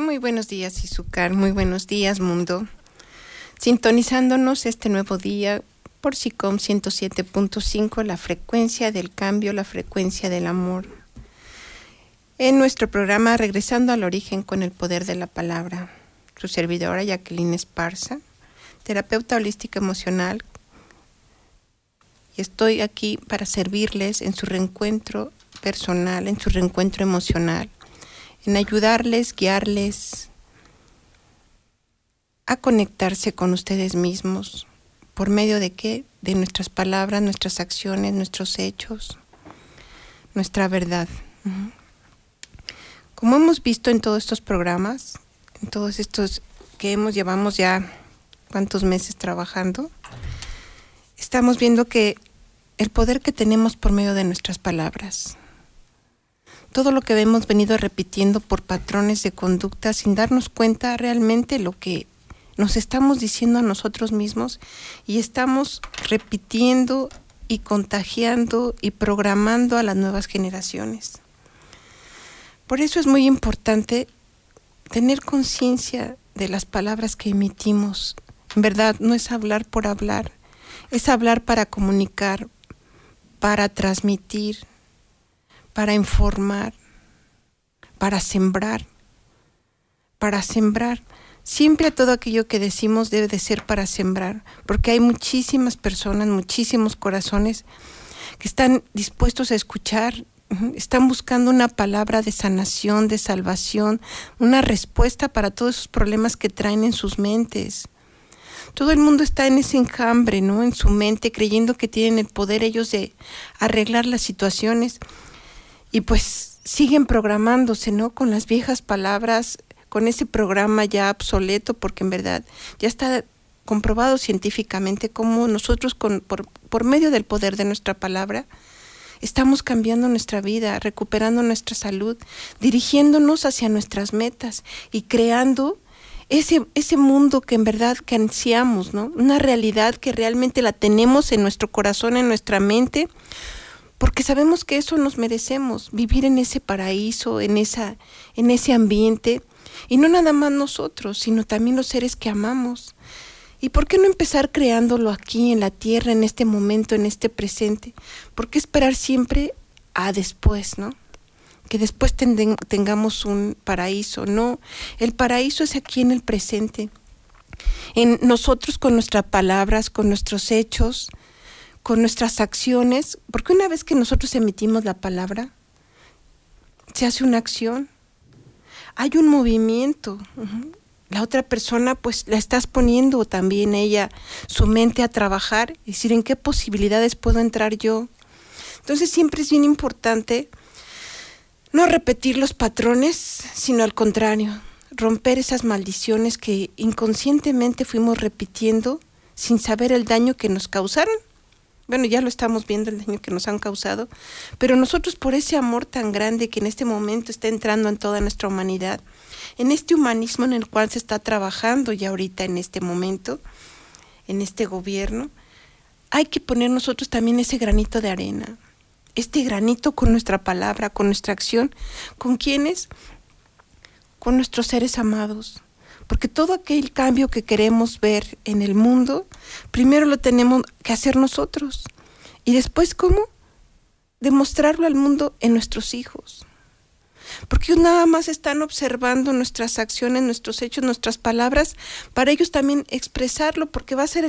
Muy buenos días, Izúcar. Muy buenos días, mundo. Sintonizándonos este nuevo día por SICOM 107.5, la frecuencia del cambio, la frecuencia del amor. En nuestro programa Regresando al Origen con el Poder de la Palabra, su servidora Jacqueline Esparza, terapeuta holística emocional, y estoy aquí para servirles en su reencuentro personal, en su reencuentro emocional, en ayudarles, guiarles a conectarse con ustedes mismos. ¿Por medio de qué? De nuestras palabras, nuestras acciones, nuestros hechos, nuestra verdad. Como hemos visto en todos estos programas, en todos estos que llevamos ya cuántos meses trabajando, estamos viendo que el poder que tenemos por medio de nuestras palabras, todo lo que hemos venido repitiendo por patrones de conducta sin darnos cuenta realmente lo que nos estamos diciendo a nosotros mismos, y estamos repitiendo y contagiando y programando a las nuevas generaciones. Por eso es muy importante tener conciencia de las palabras que emitimos. En verdad, no es hablar por hablar, es hablar para comunicar, para transmitir, para informar, para sembrar. Siempre todo aquello que decimos debe de ser para sembrar, porque hay muchísimas personas, muchísimos corazones que están dispuestos a escuchar, están buscando una palabra de sanación, de salvación, una respuesta para todos esos problemas que traen en sus mentes. Todo el mundo está en ese enjambre, ¿no? En su mente, creyendo que tienen el poder ellos de arreglar las situaciones, y pues siguen programándose, ¿no? Con las viejas palabras, con ese programa ya obsoleto, porque en verdad ya está comprobado científicamente cómo nosotros por medio del poder de nuestra palabra estamos cambiando nuestra vida, recuperando nuestra salud, dirigiéndonos hacia nuestras metas y creando ese mundo que en verdad que ansiamos, ¿no? Una realidad que realmente la tenemos en nuestro corazón, en nuestra mente, porque sabemos que eso nos merecemos, vivir en ese paraíso, en ese ambiente, y no nada más nosotros, sino también los seres que amamos. ¿Y por qué no empezar creándolo aquí en la tierra, en este momento, en este presente? ¿Por qué esperar siempre a después, no? Que después tengamos un paraíso. No, el paraíso es aquí en el presente, en nosotros, con nuestras palabras, con nuestros hechos, con nuestras acciones, porque una vez que nosotros emitimos la palabra, se hace una acción, hay un movimiento. La otra persona pues la estás poniendo también ella, su mente a trabajar, y decir en qué posibilidades puedo entrar yo. Entonces siempre es bien importante no repetir los patrones, sino al contrario, romper esas maldiciones que inconscientemente fuimos repitiendo sin saber el daño que nos causaron. Bueno, ya lo estamos viendo, el daño que nos han causado, pero nosotros, por ese amor tan grande que en este momento está entrando en toda nuestra humanidad, en este humanismo en el cual se está trabajando ya ahorita en este momento, en este gobierno, hay que poner nosotros también ese granito de arena, este granito con nuestra palabra, con nuestra acción. ¿Con quiénes? Con nuestros seres amados. Porque todo aquel cambio que queremos ver en el mundo, primero lo tenemos que hacer nosotros. Y después, ¿cómo? Demostrarlo al mundo en nuestros hijos. Porque ellos nada más están observando nuestras acciones, nuestros hechos, nuestras palabras, para ellos también expresarlo, porque va a ser